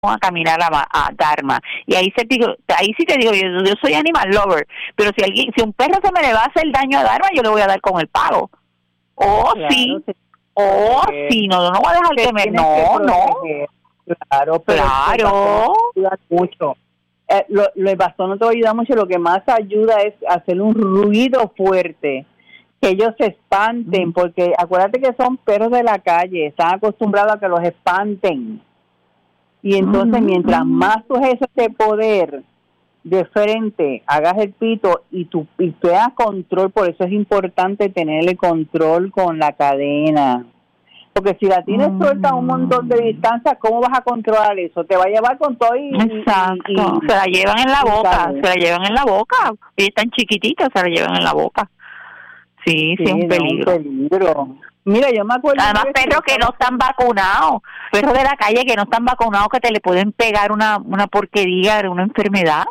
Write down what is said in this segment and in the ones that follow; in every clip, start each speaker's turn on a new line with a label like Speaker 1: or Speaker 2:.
Speaker 1: a caminar a Dharma. Y ahí sí te digo, yo soy animal lover, pero si un perro se me le va a hacer daño a Dharma, yo le voy a dar con el palo.
Speaker 2: Claro,
Speaker 1: Sí, no voy a dejar que me... No.
Speaker 2: Claro, pero ayuda mucho. El bastón no te va a ayudar mucho, lo que más ayuda es hacer un ruido fuerte, que ellos se espanten, porque acuérdate que son perros de la calle, están acostumbrados a que los espanten. Y entonces mientras más tú ejerces ese poder de frente, hagas el pito y tú tengas control, por eso es importante tener el control con la cadena. Porque si la tienes suelta a un montón de distancia, ¿cómo vas a controlar eso? Te va a llevar con todo
Speaker 1: Exacto. Se la llevan en la boca. Y están chiquititos, se la llevan en la boca. Sí, es un peligro.
Speaker 2: Mira, yo me acuerdo...
Speaker 1: Además, perros que no están vacunados, perros de la calle que no están vacunados, que te le pueden pegar una porquería, una enfermedad.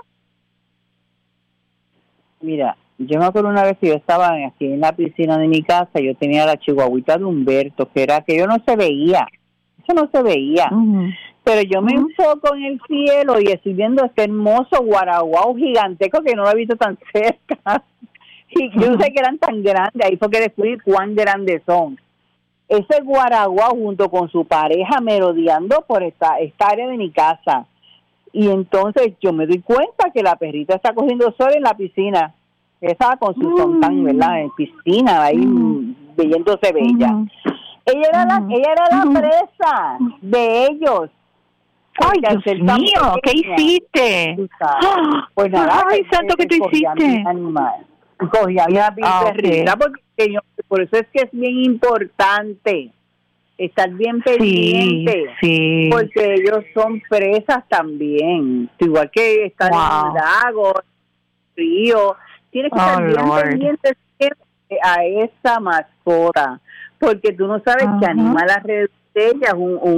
Speaker 2: Mira, yo me acuerdo una vez que yo estaba aquí en la piscina de mi casa, yo tenía la chihuahuita de Humberto, que yo no se veía, eso no se veía, pero yo me enfoco en el cielo y estoy viendo este hermoso guaraguao gigantesco que no lo he visto tan cerca, y yo sé que eran tan grandes, ahí fue que descubrí cuán grandes son. Ese guaraguao junto con su pareja merodeando por esta área de mi casa, y entonces yo me doy cuenta que la perrita está cogiendo sol en la piscina. Estaba con su sontán, ¿verdad? En piscina, ahí viéndose bella. Ella era la presa de ellos.
Speaker 1: ¡Ay, Dios mío! ¿Qué hiciste?
Speaker 2: Pues nada,
Speaker 1: ¡ay, santo, qué tú hiciste!
Speaker 2: Cogía a mi perrita, porque por eso es que es bien importante estar bien pendiente, porque ellos son presas también, igual que estar en un lago, río, tienes que estar bien pendiente a esa mascota, porque tú no sabes qué animal alrededor de ella,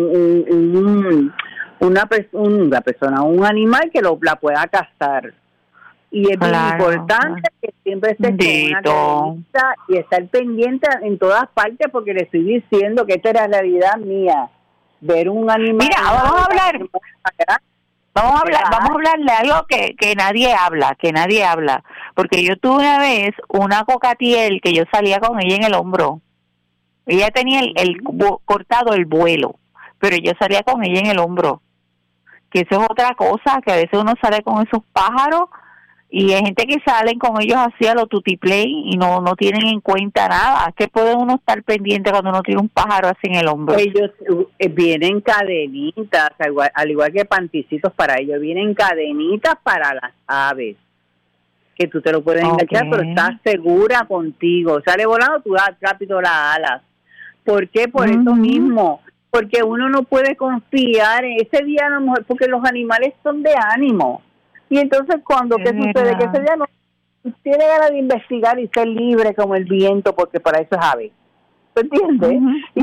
Speaker 2: un animal que la pueda cazar. Y es bien importante que siempre estés con una cadenita y estar pendiente en todas partes, porque le estoy diciendo que esta es la realidad mía. Ver un animal...
Speaker 1: Mira, vamos a hablar de algo que nadie habla, porque yo tuve una vez una cocatiel que yo salía con ella en el hombro. Ella tenía cortado el vuelo, pero yo salía con ella en el hombro. Que eso es otra cosa, que a veces uno sale con esos pájaros y hay gente que salen con ellos así a lo tutiplay y no tienen en cuenta nada. ¿Qué puede uno estar pendiente cuando uno tiene un pájaro así en el hombro?
Speaker 2: Ellos vienen cadenitas, al igual que panticitos para ellos, vienen cadenitas para las aves, que tú te lo puedes enganchar, pero estás segura contigo. Sale volando, tú das rápido las alas. ¿Por qué? Por eso mismo. Porque uno no puede confiar en ese día, a lo mejor, porque los animales son de ánimo. Y entonces, ¿qué sucede? Que ese día no tiene ganas de investigar y ser libre como el viento, porque para eso es ave. ¿Te entiendes?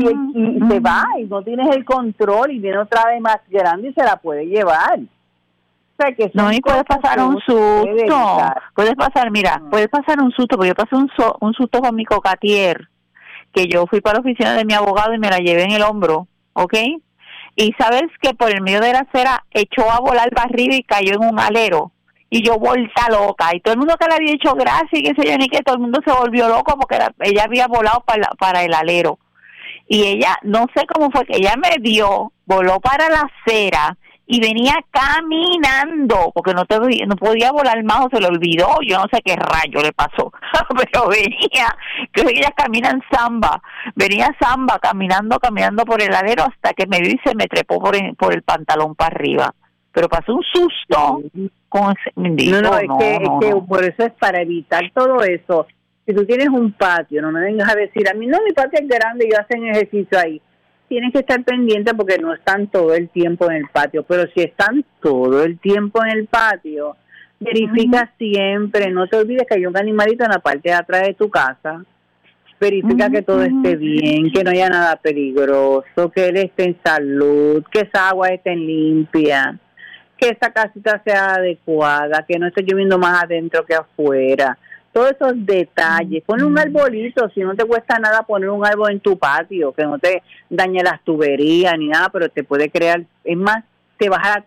Speaker 2: Y se va y no tienes el control y viene otra vez más grande y se la puede llevar. O sea, que
Speaker 1: no, y puede pasar un susto. Puedes pasar un susto, porque yo pasé un susto con mi cocatier, que yo fui para la oficina de mi abogado y me la llevé en el hombro, ¿ok? Y sabes que por el medio de la acera echó a volar para arriba y cayó en un alero. Y yo vuelta loca. Y todo el mundo que le había hecho gracia y qué sé yo, ni que todo el mundo se volvió loco porque ella había volado para el alero. Y ella, no sé cómo fue que ella voló para la acera y venía caminando, porque no podía volar más o se le olvidó, yo no sé qué rayo le pasó, pero creo que ella camina en samba, venía samba, caminando por el alero hasta que me vio y se me trepó por el pantalón para arriba, pero pasó un susto con ese bendito.
Speaker 2: No, es que por eso es para evitar todo eso. Si tú tienes un patio, no me vengas a decir a mí, no, mi patio es grande, yo hacen ejercicio ahí. Tienes que estar pendiente porque no están todo el tiempo en el patio, pero si están todo el tiempo en el patio, verifica siempre, no te olvides que hay un animalito en la parte de atrás de tu casa, verifica que todo esté bien, que no haya nada peligroso, que él esté en salud, que esa agua esté limpia, que esa casita sea adecuada, que no esté lloviendo más adentro que afuera. Todos esos detalles, pon un arbolito, si no te cuesta nada poner un árbol en tu patio, que no te dañe las tuberías ni nada, pero te puede crear, es más, te vas a la